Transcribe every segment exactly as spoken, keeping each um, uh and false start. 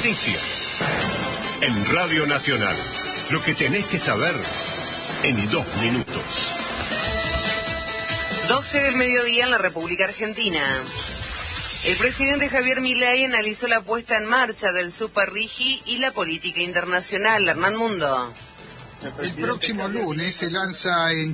Noticias. En Radio Nacional. Lo que tenés que saber en dos minutos. doce del mediodía en la República Argentina. El presidente Javier Milei analizó la puesta en marcha del Super Rigi y la política internacional. Hernán Mundo. El, el próximo lunes se lanza en...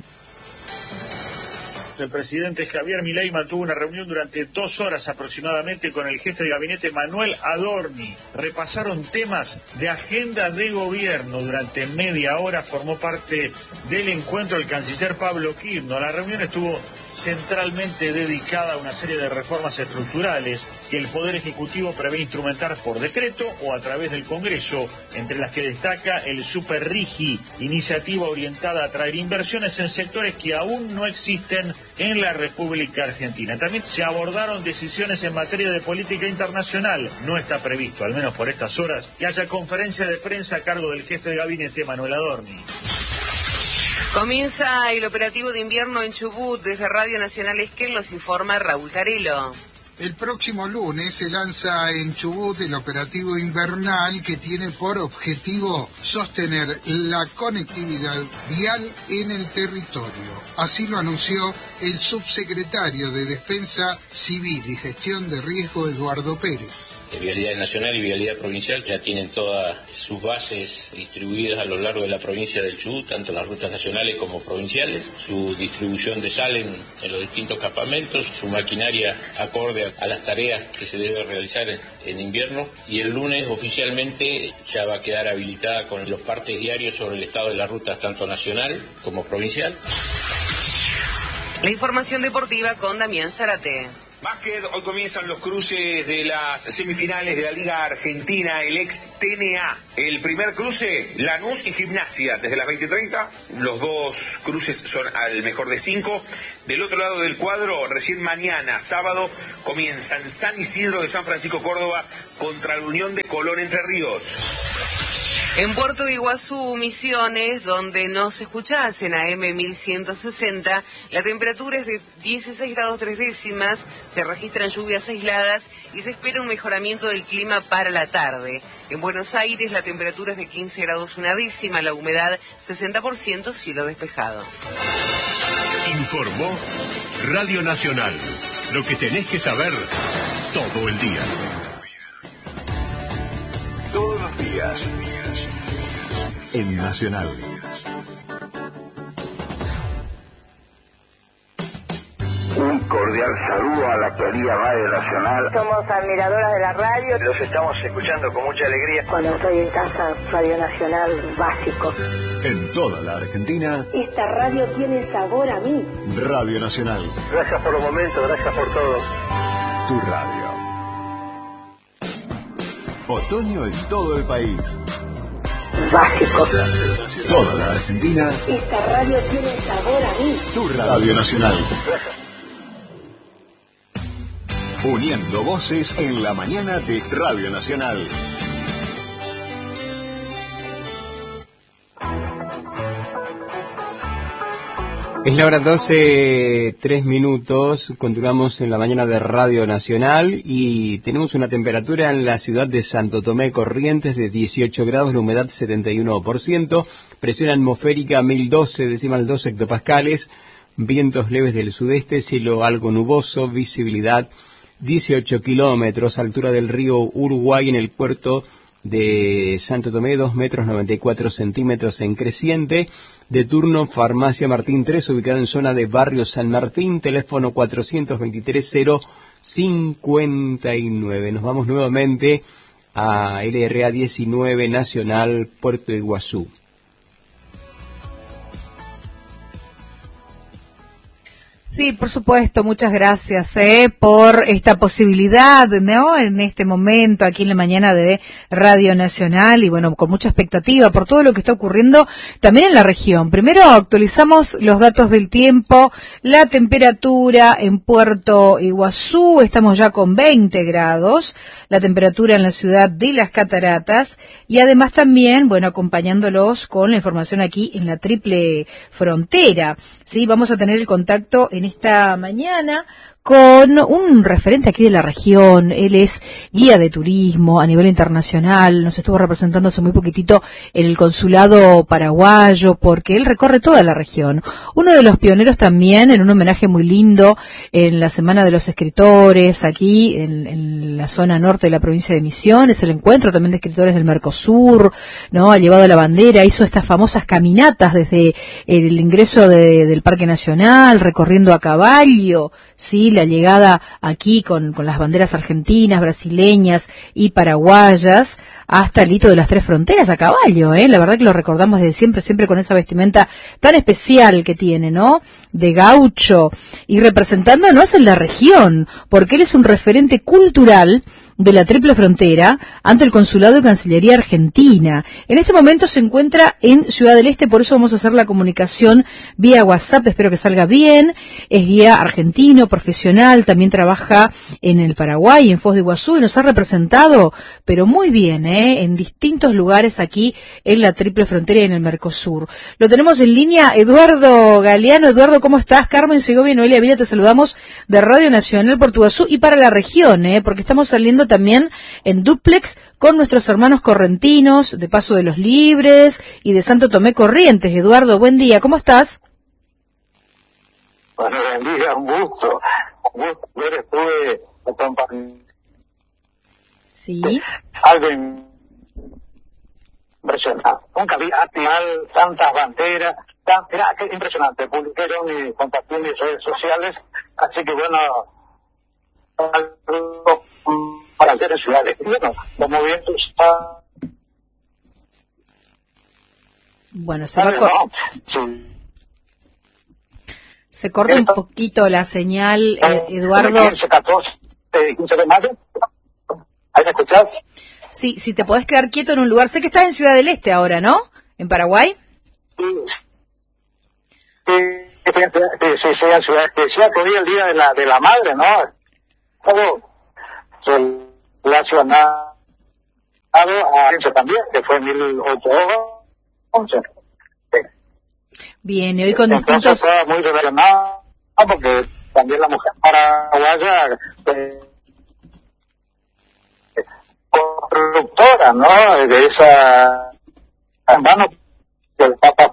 El presidente Javier Milei mantuvo una reunión durante dos horas aproximadamente con el jefe de gabinete Manuel Adorni. Repasaron temas de agenda de gobierno. Durante media hora formó parte del encuentro el canciller Pablo Quirno. La reunión estuvo centralmente dedicada a una serie de reformas estructurales que el Poder Ejecutivo prevé instrumentar por decreto o a través del Congreso, entre las que destaca el Super Rigi, iniciativa orientada a atraer inversiones en sectores que aún no existen en la República Argentina. También se abordaron decisiones en materia de política internacional. No está previsto, al menos por estas horas, que haya conferencia de prensa a cargo del jefe de gabinete Manuel Adorni. Comienza el operativo de invierno en Chubut. Desde Radio Nacional Esquel nos informa Raúl Carelo. El próximo lunes se lanza en Chubut el operativo invernal que tiene por objetivo sostener la conectividad vial en el territorio. Así lo anunció el subsecretario de Defensa Civil y Gestión de Riesgo, Eduardo Pérez. Vialidad Nacional y Vialidad Provincial ya tienen todas sus bases distribuidas a lo largo de la provincia del Chubut, tanto en las rutas nacionales como provinciales, su distribución de sal en, en los distintos campamentos, su maquinaria acorde a, a las tareas que se debe realizar en, en invierno, y el lunes oficialmente ya va a quedar habilitada con los partes diarios sobre el estado de las rutas tanto nacional como provincial. La información deportiva con Damián Zárate. Básquet, hoy comienzan los cruces de las semifinales de la Liga Argentina, el ex T N A. El primer cruce, Lanús y Gimnasia, desde las veinte treinta. Los dos cruces son al mejor de cinco. Del otro lado del cuadro, recién mañana, sábado, comienzan San Isidro de San Francisco, Córdoba, contra la Unión de Colón, Entre Ríos. En Puerto Iguazú, Misiones, donde nos escuchás en A M mil ciento sesenta, la temperatura es de dieciséis grados tres décimas, se registran lluvias aisladas y se espera un mejoramiento del clima para la tarde. En Buenos Aires la temperatura es de quince grados una décima, la humedad sesenta por ciento, cielo despejado. Informó Radio Nacional. Lo que tenés que saber todo el día. Todos los días. En Nacional. Un cordial saludo a la querida Radio Nacional. Somos admiradoras de la radio. Los estamos escuchando con mucha alegría. Cuando estoy en casa, Radio Nacional, básico. En toda la Argentina. Esta radio tiene sabor a mí. Radio Nacional. Gracias por los momentos, gracias por todo. Tu radio. Otoño en todo el país. Básico. Toda la Argentina. Esta radio tiene sabor a mí. Tu radio nacional. Gracias. Uniendo voces en la mañana de Radio Nacional. Es la hora doce, tres minutos, continuamos en la mañana de Radio Nacional y tenemos una temperatura en la ciudad de Santo Tomé Corrientes de dieciocho grados, la humedad setenta y uno por ciento, presión atmosférica mil doce decimal dos hectopascales, vientos leves del sudeste, cielo algo nuboso, visibilidad dieciocho kilómetros, altura del río Uruguay en el puerto de Santo Tomé, dos metros noventa y cuatro centímetros en creciente. De turno, Farmacia Martín tres, ubicada en zona de Barrio San Martín, teléfono cuatrocientos veintitrés cero cincuenta y nueve. Nos vamos nuevamente a L R A diecinueve Nacional, Puerto Iguazú. Sí, por supuesto, muchas gracias eh, por esta posibilidad, ¿no? En este momento, aquí en la mañana de Radio Nacional, y bueno, con mucha expectativa por todo lo que está ocurriendo también en la región. Primero actualizamos los datos del tiempo, la temperatura en Puerto Iguazú, estamos ya con veinte grados, la temperatura en la ciudad de Las Cataratas, y además también, bueno, acompañándolos con la información aquí en la triple frontera. Sí, vamos a tener el contacto en esta mañana con un referente aquí de la región. Él es guía de turismo a nivel internacional, nos estuvo representando hace muy poquitito en el consulado paraguayo, porque él recorre toda la región. Uno de los pioneros también en un homenaje muy lindo en la Semana de los Escritores, aquí en, en la zona norte de la provincia de Misiones, el encuentro también de escritores del Mercosur, ¿no? Ha llevado la bandera, hizo estas famosas caminatas desde el ingreso de, del Parque Nacional, recorriendo a caballo, sí, la llegada aquí con, con las banderas argentinas, brasileñas y paraguayas, hasta el hito de las tres fronteras a caballo, ¿eh? La verdad que lo recordamos desde siempre, siempre con esa vestimenta tan especial que tiene, ¿no? De gaucho, y representándonos en la región, porque él es un referente cultural de la Triple Frontera ante el Consulado de Cancillería Argentina. En este momento se encuentra en Ciudad del Este, por eso vamos a hacer la comunicación vía WhatsApp, espero que salga bien. Es guía argentino, profesional, también trabaja en el Paraguay, en Foz de Iguazú, y nos ha representado, pero muy bien, ¿eh? En distintos lugares aquí en la Triple Frontera y en el Mercosur. Lo tenemos en línea, Eduardo Galeano. Eduardo, ¿cómo estás? Carmen Segovia y Noelia Vila, te saludamos de Radio Nacional Portuguazú y para la región, ¿eh? Porque estamos saliendo también en duplex con nuestros hermanos correntinos de Paso de los Libres y de Santo Tomé Corrientes. Eduardo, buen día, ¿cómo estás? Bueno, buen día, un gusto. Un gusto. Yo estuve acompañando. Sí. Algo impresionante. Nunca vi al final tantas banderas. Tan, era impresionante. Publicaron y compartí en mis redes sociales. Así que bueno, para hacer en ciudades. Y bueno, los movimientos están... Bueno, se va a cor... sí. Se corta un poquito la señal, eh, Eduardo. quince, catorce, quince de mayo. ¿Ahí me escuchás? Sí, si te podés quedar quieto en un lugar. Sé que estás en Ciudad del Este ahora, ¿no? ¿En Paraguay? Sí, sí, sí, sí, sí, en Ciudad del Este. Sí, acudí el día de la, de la madre, ¿no? Todo relacionado a eso también, que fue en mil ochocientos once. Bien, y hoy con Entonces distintos... fue muy relacionado, porque también la mujer paraguaya eh, constructora, ¿no? De esa mano que el Papa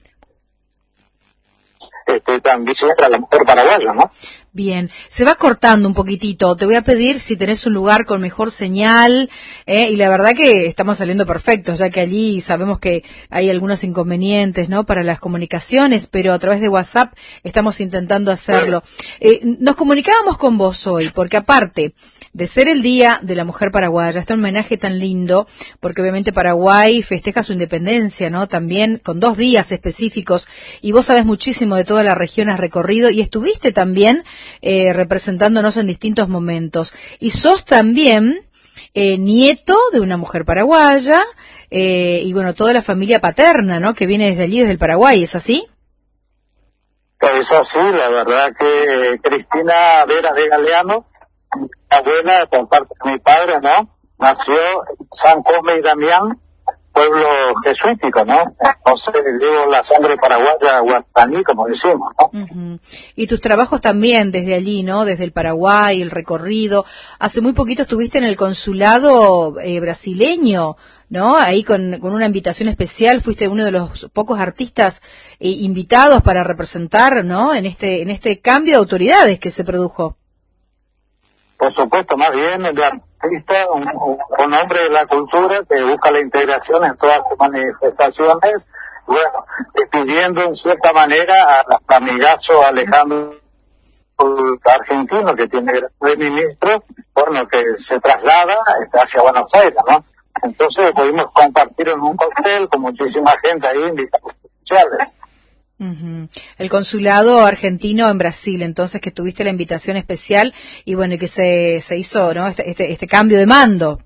este, también siempre a la mujer paraguaya, ¿no? Bien, se va cortando un poquitito. Te voy a pedir si tenés un lugar con mejor señal, eh, y la verdad que estamos saliendo perfectos, ya que allí sabemos que hay algunos inconvenientes, ¿no? Para las comunicaciones, pero a través de WhatsApp estamos intentando hacerlo. Eh, nos comunicábamos con vos hoy, porque aparte de ser el Día de la Mujer Paraguaya, este homenaje tan lindo, porque obviamente Paraguay festeja su independencia, ¿no? También con dos días específicos, y vos sabés muchísimo de toda la región, has recorrido, y estuviste también Eh, representándonos en distintos momentos. Y sos también eh, nieto de una mujer paraguaya, eh, y bueno, toda la familia paterna, ¿no? Que viene desde allí, desde el Paraguay, ¿es así? Es así, la verdad que Cristina Vera de Galeano, mi abuela, por parte de mi padre, ¿no? Nació en San Cosme y Damián, pueblo jesuítico, ¿no? Entonces, digo, la sangre paraguaya, guaraní, como decimos, ¿no? Uh-huh. Y tus trabajos también desde allí, ¿no? Desde el Paraguay, el recorrido. Hace muy poquito estuviste en el consulado eh, brasileño, ¿no? Ahí con, con una invitación especial, fuiste uno de los pocos artistas eh, invitados para representar, ¿no? En este, en este cambio de autoridades que se produjo. Por supuesto, más bien el artista, un, un hombre de la cultura que busca la integración en todas sus manifestaciones, bueno, pidiendo en cierta manera al amigazo Alejandro argentino, que tiene de ministro, bueno, que se traslada hacia Buenos Aires, ¿no? Entonces pudimos compartir en un cóctel con muchísima gente ahí, invitados especiales. Uh-huh. El consulado argentino en Brasil, entonces, que tuviste la invitación especial y bueno, y que se, se hizo, ¿no? Este, este, este cambio de mando.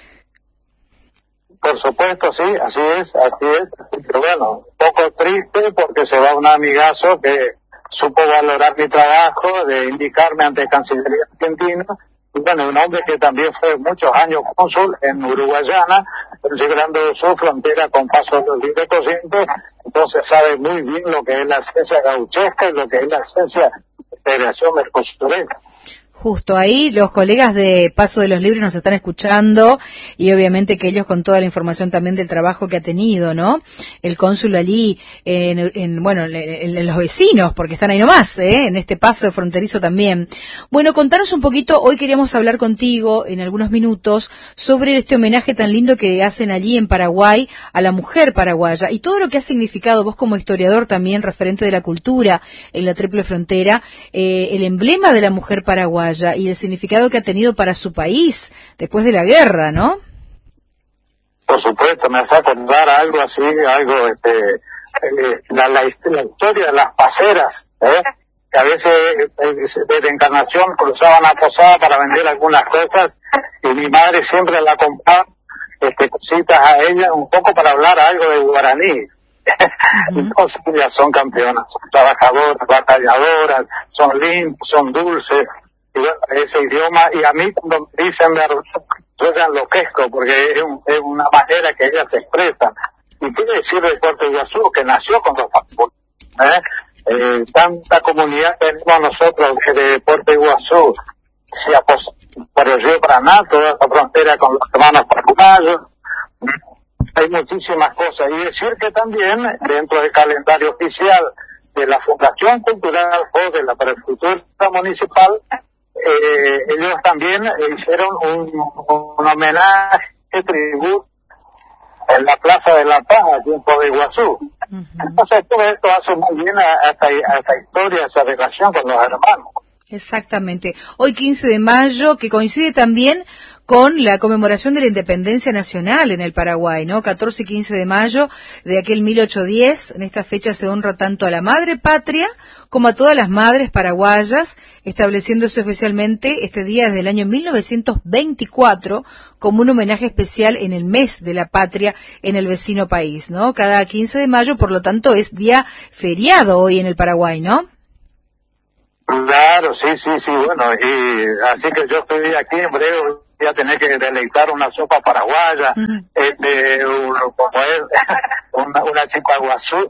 Por supuesto, sí, así es, así es. Pero bueno, un poco triste porque se va un amigazo que supo valorar mi trabajo, de indicarme ante Cancillería Argentina. Y bueno, un hombre que también fue muchos años cónsul en Uruguayana, considerando su frontera con Paso de los Libres Corrientes, entonces sabe muy bien lo que es la esencia gauchesca y lo que es la esencia integración mercosurera. Justo ahí los colegas de Paso de los Libres nos están escuchando y obviamente que ellos con toda la información también del trabajo que ha tenido, ¿no? El cónsul allí, en, en bueno, en, en los vecinos, porque están ahí nomás, ¿eh? En este paso fronterizo también. Bueno, contanos un poquito, hoy queríamos hablar contigo en algunos minutos sobre este homenaje tan lindo que hacen allí en Paraguay a la mujer paraguaya y todo lo que ha significado, vos como historiador también, referente de la cultura en la Triple Frontera, eh, el emblema de la mujer paraguaya y el significado que ha tenido para su país después de la guerra, ¿no? Por supuesto, me hace acordar algo así, algo, este, eh, la, la, la historia de las paseras, ¿eh? Que a veces eh, desde Encarnación cruzaban a Posada para vender algunas cosas y mi madre siempre la compraba, este, cositas a ella, un poco para hablar algo de guaraní. Uh-huh. Entonces ellas son campeonas, son trabajadoras, batalladoras, son limpias, son dulces. Y bueno, ese idioma, y a mí cuando me dicen verdad, yo ya enloquezco, porque es, un, es una manera que ellas se expresan. Y quiere decir de Puerto Iguazú, que nació con los papules, ¿eh? Eh, tanta comunidad tenemos nosotros de Puerto Iguazú, se apos- por el río Paraná, toda la frontera con los hermanos paraguayos, hay muchísimas cosas. Y decir que también, dentro del calendario oficial de la Fundación Cultural o de la Prefectura Municipal, Eh, ellos también hicieron un, un homenaje, tributo en la Plaza de la Paz, aquí en Puerto Iguazú. Uh-huh. Entonces todo esto hace muy bien a, a, esta, a esta historia, a esta relación con los hermanos. Exactamente. Hoy quince de mayo, que coincide también con la conmemoración de la independencia nacional en el Paraguay, ¿no? catorce y quince de mayo de aquel mil ochocientos diez. En esta fecha se honra tanto a la madre patria como a todas las madres paraguayas, estableciéndose oficialmente este día desde el año mil novecientos veinticuatro como un homenaje especial en el mes de la patria en el vecino país, ¿no? Cada quince de mayo, por lo tanto, es día feriado hoy en el Paraguay, ¿no? Claro, sí, sí, sí, bueno, y así que yo estoy aquí en breve, voy a tener que deleitar una sopa paraguaya, uh-huh. este, un, como es, una, una chipaguazú,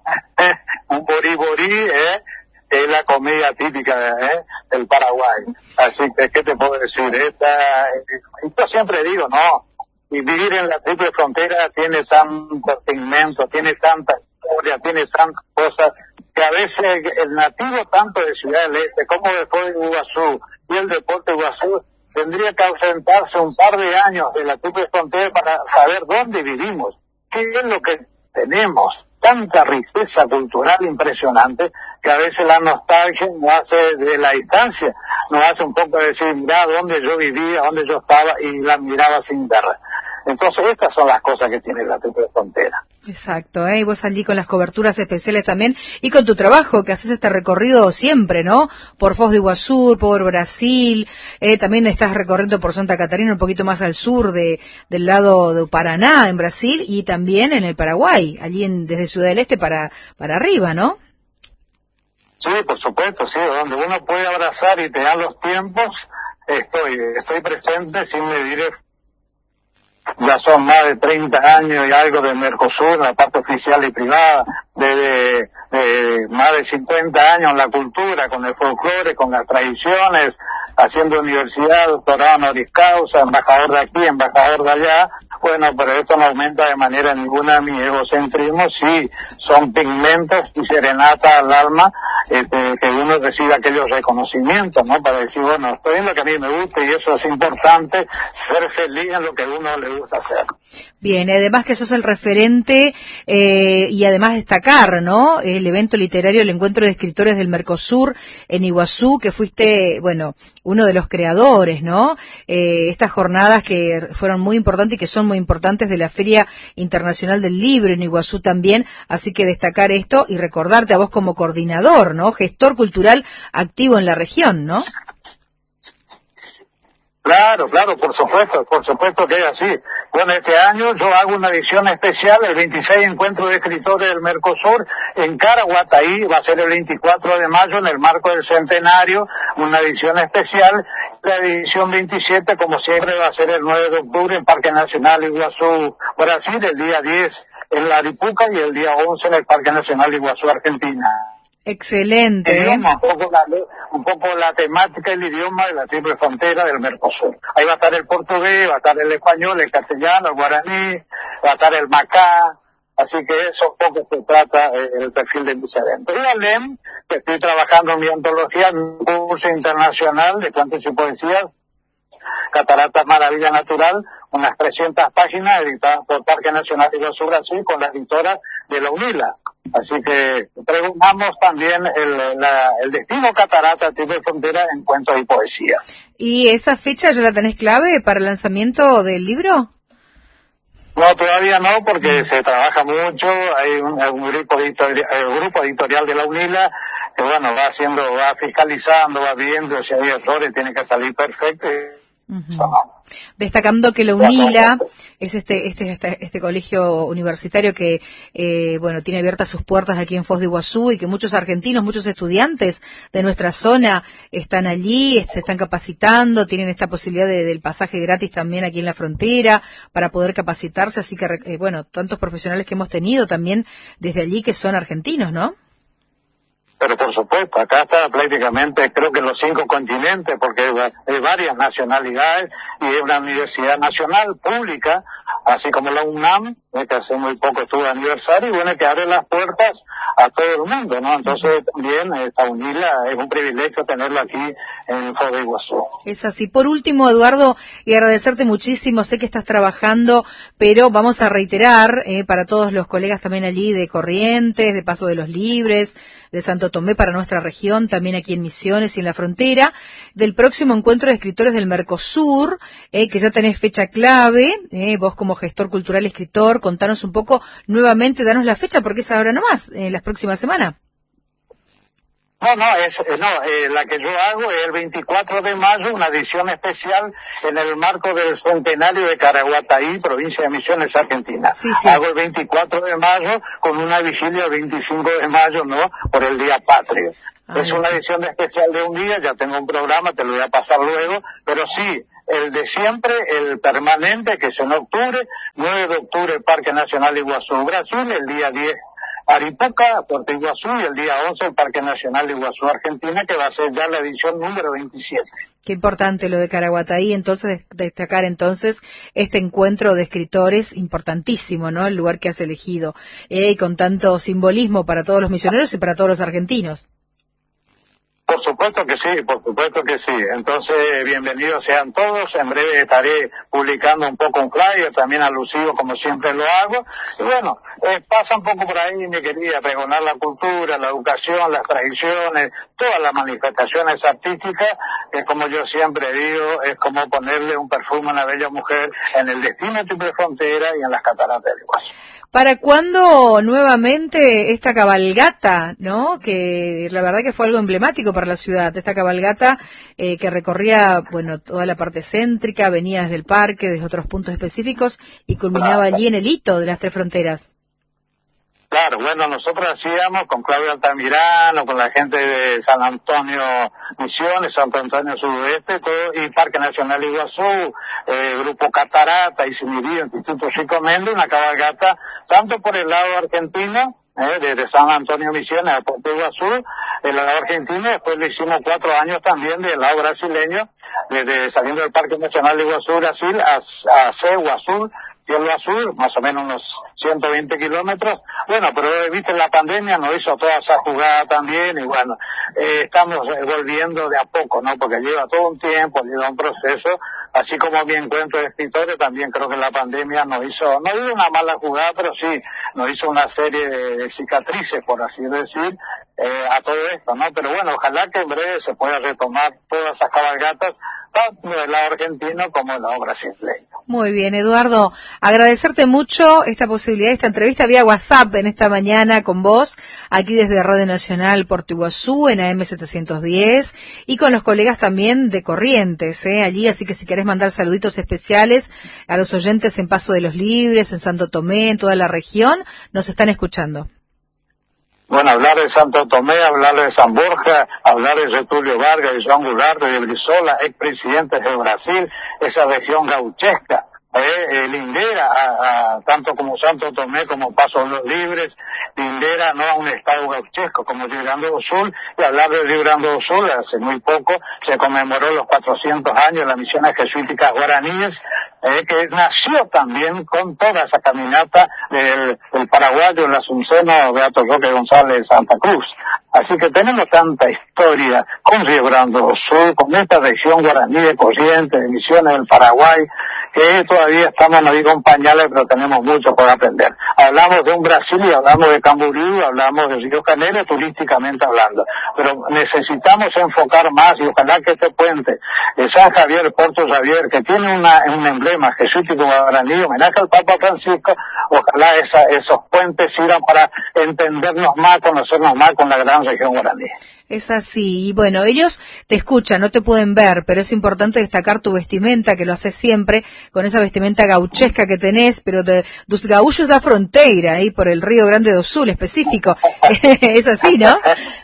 un boriborí, eh, es la comida típica eh, del Paraguay. Así que, ¿qué te puedo decir? Esta, yo siempre digo, no, y vivir en la Triple Frontera tiene tanto pigmento, tiene tanta historia, tiene tantas cosas, que a veces el nativo tanto de Ciudad del Este como de Puerto Iguazú y el de Puerto Iguazú tendría que ausentarse un par de años de la Triple Frontera para saber dónde vivimos, qué es lo que tenemos, tanta riqueza cultural impresionante que a veces la nostalgia nos hace de la distancia, nos hace un poco decir, mira dónde yo vivía, dónde yo estaba y la miraba sin ver. Entonces estas son las cosas que tiene la Triple Frontera. Exacto, ¿eh? Y vos allí con las coberturas especiales también y con tu trabajo que haces este recorrido siempre, ¿no? Por Foz de Iguazú, por Brasil, eh, también estás recorriendo por Santa Catarina, un poquito más al sur de del lado de Paraná, en Brasil, y también en el Paraguay, allí en, desde Ciudad del Este para para arriba, ¿no? Sí, por supuesto, sí, donde uno puede abrazar y te da los tiempos, estoy, estoy presente sin medir. Ya son más de treinta años y algo de Mercosur, en la parte oficial y privada, de, de, de más de cincuenta años en la cultura, con el folclore, con las tradiciones, haciendo universidad, doctorado honoris causa, embajador de aquí, embajador de allá. Bueno, pero esto no aumenta de manera ninguna mi egocentrismo, sí, son pigmentos y serenata al alma, este, que uno recibe aquellos reconocimientos, ¿no? Para decir, bueno, estoy en lo que a mí me gusta y eso es importante, ser feliz en lo que a uno le gusta hacer. Bien, además que sos el referente eh, y además destacar, ¿no? El evento literario, el Encuentro de Escritores del Mercosur en Iguazú, que fuiste, bueno, uno de los creadores, ¿no? Eh, estas jornadas que fueron muy importantes y que son muy importantes de la Feria Internacional del Libro en Iguazú también, así que destacar esto y recordarte a vos como coordinador, ¿no? Gestor cultural activo en la región, ¿no? Claro, claro, por supuesto, por supuesto que es así. Bueno, este año yo hago una edición especial, el veintiséis Encuentro de Escritores del Mercosur en Caraguatay, va a ser el veinticuatro de mayo en el marco del centenario, una edición especial. La edición veintisiete, como siempre, va a ser el nueve de octubre en Parque Nacional Iguazú, Brasil, el día diez en La Aripuca y el día once en el Parque Nacional Iguazú, Argentina. Excelente. El idioma, un, poco la, un poco la temática y el idioma de la triple frontera del Mercosur. Ahí va a estar el portugués, va a estar el español, el castellano, el guaraní, va a estar el macá. Así que eso un poco se trata eh, el perfil de mis eventos. Y Alem, que estoy trabajando en mi antología, en un curso internacional de cuentos y poesías, Cataratas Maravilla Natural, unas trescientas páginas editadas por Parque Nacional Iguazú Brasil con la editora de la UNILA. Así que preguntamos también el, la, el destino Catarata Triple Frontera en cuentos y poesías. ¿Y esa fecha ya la tenés clave para el lanzamiento del libro? No, todavía no, porque se trabaja mucho. Hay un, un grupo, editorial, el grupo editorial de la UNILA que, bueno, va haciendo, va fiscalizando, va viendo si hay errores, tiene que salir perfecto. Uh-huh. Destacando que la UNILA es este este este, este colegio universitario que eh, bueno tiene abiertas sus puertas aquí en Foz de Iguazú y que muchos argentinos, muchos estudiantes de nuestra zona están allí, se están capacitando, tienen esta posibilidad de, del pasaje gratis también aquí en la frontera para poder capacitarse, así que eh, bueno, tantos profesionales que hemos tenido también desde allí que son argentinos, ¿no? Pero por supuesto, acá está prácticamente, creo que en los cinco continentes, porque hay varias nacionalidades y es una universidad nacional, pública, así como la UNAM, eh, que hace muy poco estuvo de aniversario, y bueno, que abre las puertas a todo el mundo, ¿no? Entonces también esta UNILA es un privilegio tenerla aquí en Foz de Iguazú. Es así. Por último, Eduardo, y agradecerte muchísimo, sé que estás trabajando, pero vamos a reiterar eh, para todos los colegas también allí de Corrientes, de Paso de los Libres, de Santo Tomé para nuestra región, también aquí en Misiones y en la frontera, del próximo encuentro de escritores del Mercosur, eh, que ya tenés fecha clave, eh, vos como gestor cultural y escritor, contanos un poco nuevamente, danos la fecha porque es ahora nomás, en eh, las próximas semanas. No, no, es, no eh, la que yo hago es el veinticuatro de mayo, una edición especial en el marco del centenario de Caraguataí, provincia de Misiones, Argentina. Sí, sí. Hago el veinticuatro de mayo con una vigilia el veinticinco de mayo, ¿no? Por el Día Patrio. Ay, es una edición especial de un día, ya tengo un programa, te lo voy a pasar luego, pero sí, el de siempre, el permanente, que es en octubre, nueve de octubre, Parque Nacional Iguazú, Brasil, el día diez, Aripuca, Puerto Iguazú, y el día once, el Parque Nacional de Iguazú, Argentina, que va a ser ya la edición número veintisiete. Qué importante lo de Caraguataí, entonces, destacar entonces este encuentro de escritores importantísimo, ¿no? El lugar que has elegido, eh, y con tanto simbolismo para todos los misioneros y para todos los argentinos. Por supuesto que sí, por supuesto que sí. Entonces, bienvenidos sean todos. En breve estaré publicando un poco un flyer, también alusivo como siempre lo hago. Y bueno, eh, pasa un poco por ahí, mi querida, pregonar la cultura, la educación, las tradiciones, todas las manifestaciones artísticas, que como yo siempre digo, es como ponerle un perfume a una bella mujer en el destino de Triple Frontera y en las cataratas del Iguazú. ¿Para cuándo nuevamente esta cabalgata, no? Que la verdad que fue algo emblemático para la ciudad, esta cabalgata eh, que recorría, bueno, toda la parte céntrica, venía desde el parque, desde otros puntos específicos y culminaba allí en el hito de las tres fronteras. Claro, bueno, nosotros hacíamos con Claudio Altamirano, con la gente de San Antonio Misiones, Santo Antonio Sudoeste, todo, y Parque Nacional Iguazú, eh, Grupo Catarata, Isimirí, Instituto Chico Méndez, una cabalgata, tanto por el lado argentino, eh, desde San Antonio Misiones a Puerto Iguazú, el lado argentino, después le hicimos cuatro años también del lado brasileño, desde saliendo del Parque Nacional de Iguazú, Brasil, a, a Ceú Azul, Cielo Azul, más o menos unos ciento veinte kilómetros. Bueno, pero viste, la pandemia nos hizo toda esa jugada también y bueno, eh, estamos volviendo de a poco, ¿no? Porque lleva todo un tiempo, lleva un proceso, así como mi encuentro de escritores, también creo que la pandemia nos hizo, no digo una mala jugada, pero sí, nos hizo una serie de, de cicatrices, por así decir, eh, a todo esto, ¿no? Pero bueno, ojalá que en breve se pueda retomar todas esas cabalgatas, tanto del lado argentino como del lado brasileño. Muy bien, Eduardo, agradecerte mucho esta posibilidad, esta entrevista vía WhatsApp en esta mañana con vos, aquí desde Radio Nacional Puerto Iguazú en A M setecientos diez y con los colegas también de Corrientes, eh, allí, así que si querés mandar saluditos especiales a los oyentes en Paso de los Libres, en Santo Tomé, en toda la región, nos están escuchando. Bueno, hablar de Santo Tomé, hablar de San Borja, hablar de Getúlio Vargas, de Joan Goulart, de Brizola, expresidentes de Brasil, esa región gauchesca, eh, eh, lindera a, a, tanto como Santo Tomé como Paso de los Libres, lindera no a un estado gauchesco como Rio Grande do Sul. Y hablar de Rio Grande do Sul, hace muy poco se conmemoró los cuatrocientos años de las misiones jesuíticas guaraníes, eh, que nació también con toda esa caminata del, del paraguayo, el asunceno Beato Roque González de Santa Cruz. Así que tenemos tanta historia con Rio Grande do Sul, con esta región guaraní de Corrientes, de Misiones del Paraguay, que todavía estamos, no digo en pañales, pero tenemos mucho por aprender. Hablamos de un Brasil y hablamos de Camboriú, hablamos de Río Janeiro, turísticamente hablando. Pero necesitamos enfocar más, y ojalá que este puente de San Javier, Puerto Javier, que tiene una, un emblema jesuítico guaraní, homenaje al Papa Francisco, ojalá esa, esos puentes sirvan para entendernos más, conocernos más con la gran región guaraní. Es así, y bueno, ellos te escuchan, no te pueden ver, pero es importante destacar tu vestimenta, que lo haces siempre, con esa vestimenta gauchesca que tenés, pero de dos gaúchos da frontera, ahí por el Río Grande do Sul específico. Es así, ¿no?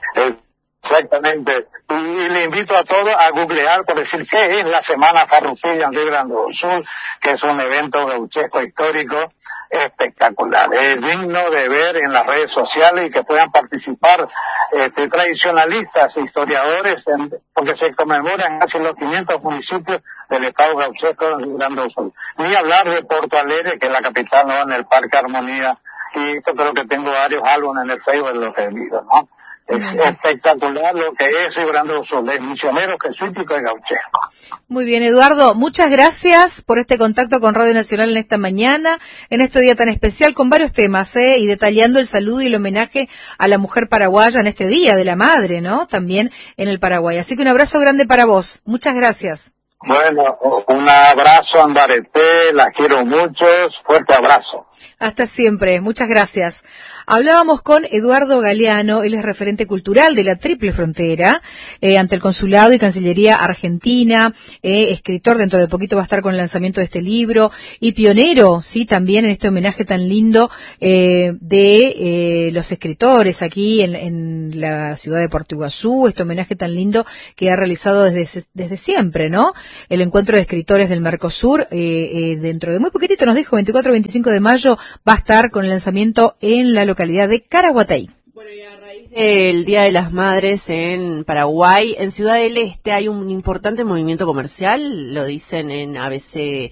Exactamente. Y, y le invito a todos a googlear por decir qué es la Semana Farroupilla en Río Grande do Sul, que es un evento gauchesco histórico espectacular. Es digno de ver en las redes sociales y que puedan participar este, tradicionalistas e historiadores, en, porque se conmemoran casi los quinientos municipios del estado gauchesco de Río Grande do Sul. Ni hablar de Porto Alegre, que es la capital, ¿no?, en el Parque Armonía, y yo creo que tengo varios álbumes en el Facebook de lo que he visto, ¿no? Es espectacular lo que es Río Grande do Sul, es misionero jesuítico y gauchesco. Muy bien, Eduardo, muchas gracias por este contacto con Radio Nacional en esta mañana, en este día tan especial, con varios temas, ¿eh? Y detallando el saludo y el homenaje a la mujer paraguaya en este Día de la Madre, ¿no? También en el Paraguay. Así que un abrazo grande para vos. Muchas gracias. Bueno, un abrazo, Andarete, la quiero mucho, fuerte abrazo. Hasta siempre, muchas gracias. Hablábamos con Eduardo Galeano, él es referente cultural de la Triple Frontera, eh, ante el Consulado y Cancillería Argentina, eh, escritor, dentro de poquito va a estar con el lanzamiento de este libro, y pionero, sí, también en este homenaje tan lindo eh, de eh, los escritores aquí en, en la ciudad de Puerto Iguazú, este homenaje tan lindo que ha realizado desde, desde siempre, ¿no? El encuentro de escritores del Mercosur, eh, eh, dentro de muy poquitito, nos dijo, veinticuatro a veinticinco de mayo, va a estar con el lanzamiento en la localidad de Caraguatay. Bueno, y a raíz del Día de las Madres en Paraguay, en Ciudad del Este hay un importante movimiento comercial, lo dicen en A B C,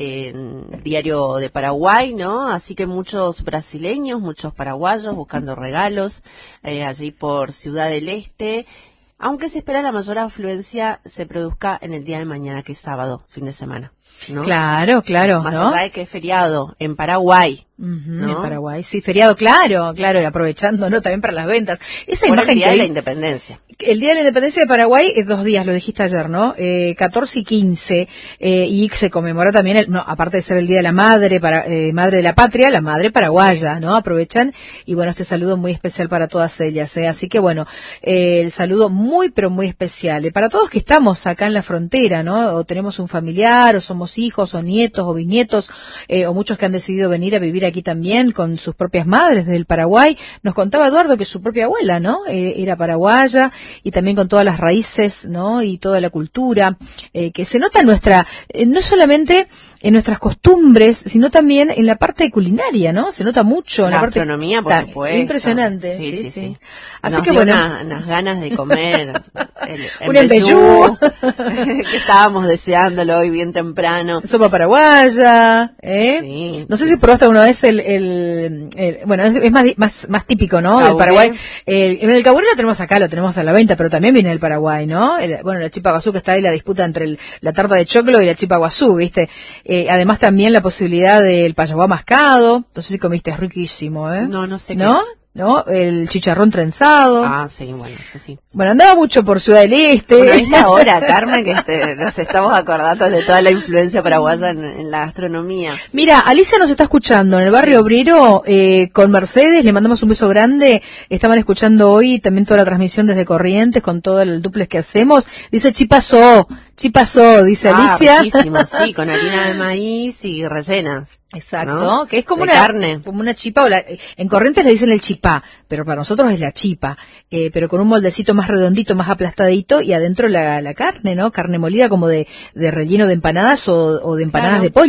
en Diario de Paraguay, ¿no? Así que muchos brasileños, muchos paraguayos buscando regalos eh, allí por Ciudad del Este, aunque se espera la mayor afluencia se produzca en el día de mañana, que es sábado, fin de semana, ¿no? Claro, claro, Más ¿no? allá de que es feriado en Paraguay. Uh-huh, ¿no? En Paraguay, sí, feriado, claro, claro, y aprovechando, ¿no? También para las ventas. Esa Por imagen el Día que de la hay- Independencia. El Día de la Independencia de Paraguay es dos días, lo dijiste ayer, ¿no? Eh, catorce y quince, eh, y se conmemora también, el, no, aparte de ser el Día de la Madre, para, eh, Madre de la Patria, la Madre Paraguaya, ¿no? Aprovechan, y bueno, este saludo muy especial para todas ellas, ¿eh? Así que bueno, eh, el saludo muy, pero muy especial. Eh, para todos que estamos acá en la frontera, ¿no? O tenemos un familiar, o somos hijos, o nietos, o bisnietos, eh, o muchos que han decidido venir a vivir aquí también con sus propias madres del Paraguay. Nos contaba Eduardo que su propia abuela, ¿no? Eh, era paraguaya, y también con todas las raíces, ¿no? Y toda la cultura, eh, que se nota en nuestra, eh, no solamente en nuestras costumbres, sino también en la parte culinaria, ¿no? Se nota mucho en La la parte gastronomía, por Ta- supuesto. Impresionante. Sí, sí, sí. sí. Así Nos que dio bueno. una- unas ganas de comer el Un embellú. que estábamos deseándolo hoy bien temprano. Sopa paraguaya, ¿eh? Sí. No sé si probaste alguna vez el, el, el- bueno, es, es más, di- más, más típico, ¿no? Del Caburé. Paraguay. El, en el caburé lo tenemos acá, lo tenemos a la venta, pero también viene del Paraguay, ¿no? El- bueno, la chipa guazú, que está ahí la disputa entre el- la tarta de choclo y la chipa guazú, ¿viste? Eh, además también la posibilidad del payaguá mascado, no sé si comiste, es riquísimo, ¿eh? No, no sé qué ¿No? es. ¿No? El chicharrón trenzado. Ah, sí, bueno, eso sí. Bueno, andaba mucho por Ciudad del Este. Bueno, es la hora, Carmen, que este, nos estamos acordando de toda la influencia paraguaya en, en la gastronomía. Mira, Alicia nos está escuchando en el barrio Obrero, eh, con Mercedes, le mandamos un beso grande, estaban escuchando hoy también toda la transmisión desde Corrientes, con todo el duplex que hacemos, dice chipasó, chipasó, dice Ah, Alicia. riquísima, sí, con harina de maíz y rellenas. Exacto, ¿no? que es como De una carne. como una chipa, o la- en Corrientes le dicen el chipá, pero para nosotros es la chipa, eh, pero con un moldecito más redondito, más aplastadito, y adentro la, la carne, ¿no? Carne molida como de, de relleno de empanadas o, o de empanadas Claro. de pollo.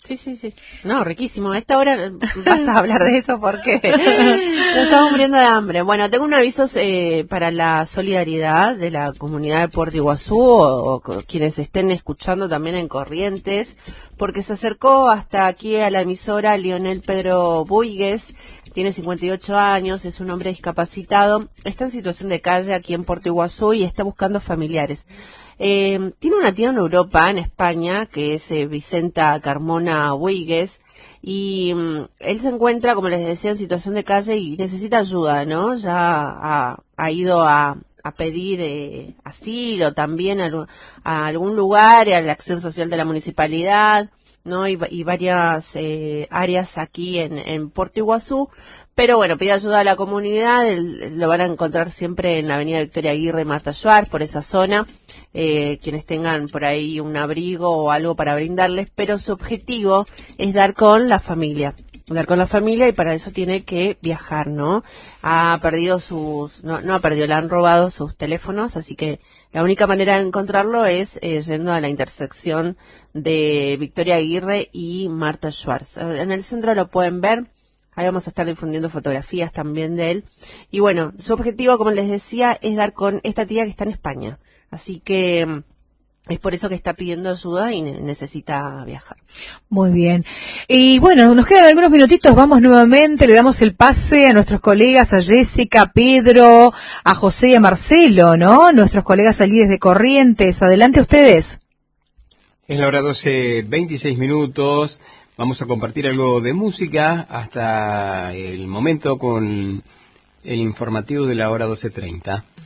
Sí, sí, sí. No, riquísimo. A esta hora basta hablar de eso porque nos estamos muriendo de hambre. Bueno, tengo un aviso eh, para la solidaridad de la comunidad de Puerto Iguazú o, o quienes estén escuchando también en Corrientes, porque se acercó hasta aquí a la emisora Lionel Pedro Buigues. Tiene cincuenta y ocho años, es un hombre discapacitado, está en situación de calle aquí en Puerto Iguazú y está buscando familiares. Eh, tiene una tía en Europa, en España, que es eh, Vicenta Carmona Buigues, y um, él se encuentra, como les decía, en situación de calle y necesita ayuda, ¿no? Ya ha, ha ido a, a pedir eh, asilo también a, a algún lugar, a la acción social de la municipalidad, ¿no? Y, y varias eh, áreas aquí en, en Puerto Iguazú. Pero bueno, pide ayuda a la comunidad, el, lo van a encontrar siempre en la avenida Victoria Aguirre y Marta Schwarz, por esa zona, eh, quienes tengan por ahí un abrigo o algo para brindarles, pero su objetivo es dar con la familia, dar con la familia y para eso tiene que viajar, ¿no? Ha perdido sus, no, no ha perdido, le han robado sus teléfonos, así que la única manera de encontrarlo es eh, yendo a la intersección de Victoria Aguirre y Marta Schwarz. En el centro lo pueden ver. Ahí vamos a estar difundiendo fotografías también de él. Y bueno, su objetivo, como les decía, es dar con esta tía que está en España. Así que es por eso que está pidiendo ayuda y ne- necesita viajar. Muy bien. Y bueno, nos quedan algunos minutitos. Vamos nuevamente, le damos el pase a nuestros colegas, a Jessica, a Pedro, a José y a Marcelo, ¿no? Nuestros colegas allí desde Corrientes. Adelante ustedes. Es la hora doce, veintiséis minutos. Vamos a compartir algo de música hasta el momento con el informativo de la hora doce treinta.